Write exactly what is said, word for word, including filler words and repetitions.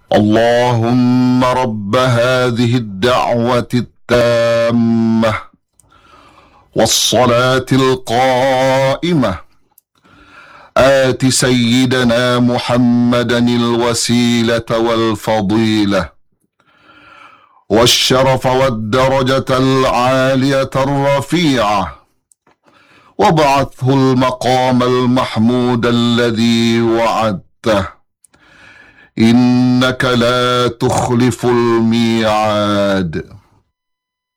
اللهم رب هذه الدعوة التامة والصلاة القائمة آت سيدنا محمدا الوسيلة والفضيلة والشرف والدرجة العالية الرفيعة وابعثه المقام المحمود الذي وعدته إنك لا تخلف الميعاد.